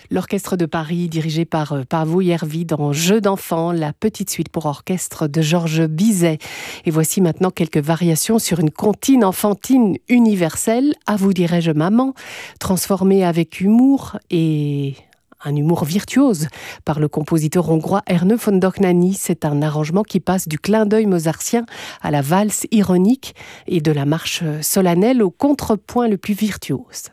L'Orchestre de Paris, dirigé par Paavo Järvi dans Jeux d'enfants, la petite suite pour orchestre de Georges Bizet. Et voici maintenant quelques variations sur une comptine enfantine universelle, À vous dirai-je maman, transformée avec humour et un humour virtuose par le compositeur hongrois Ernő von Dohnányi. C'est un arrangement qui passe du clin d'œil mozartien à la valse ironique et de la marche solennelle au contrepoint le plus virtuose.